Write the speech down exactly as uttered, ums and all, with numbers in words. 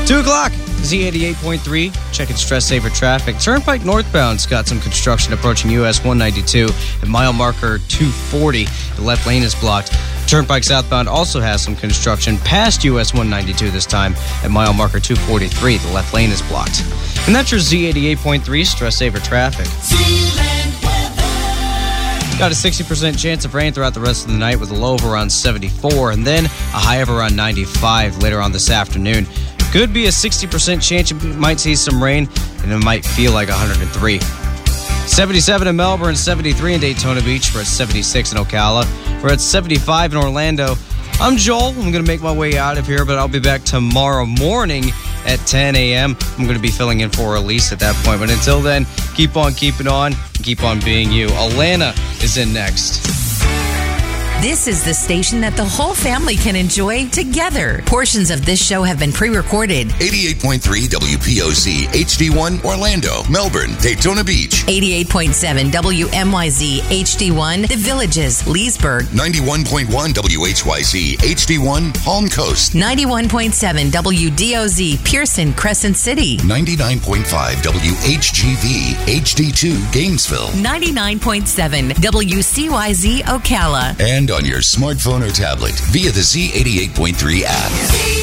two o'clock, Z eighty-eight point three, checking stress saver traffic. Turnpike northbound's got some construction approaching U S one ninety-two at mile marker two forty. The left lane is blocked. Turnpike southbound also has some construction past U S one ninety-two this time at mile marker two forty-three. The left lane is blocked. And that's your Z eighty-eight point three stress saver traffic. Got a sixty percent chance of rain throughout the rest of the night with a low of around seventy-four and then a high of around ninety-five later on this afternoon. Could be a sixty percent chance you might see some rain and it might feel like one hundred three. seventy-seven in Melbourne, seventy-three in Daytona Beach. We're at seventy-six in Ocala. We're at seventy-five in Orlando. I'm Joel. I'm going to make my way out of here, but I'll be back tomorrow morning at ten a.m. I'm going to be filling in for Elise at that point. But until then, keep on keeping on. Keep on being you. Alana is in next. This is the station that the whole family can enjoy together. Portions of this show have been pre-recorded. eighty-eight point three W P O Z H D one Orlando, Melbourne, Daytona Beach. eighty-eight point seven W M Y Z H D one The Villages, Leesburg. ninety-one point one W H Y Z H D one Palm Coast. ninety-one point seven W D O Z Pearson, Crescent City. ninety-nine point five W H G V H D two Gainesville. ninety-nine point seven W C Y Z Ocala. And on your smartphone or tablet via the Z eighty-eight point three app.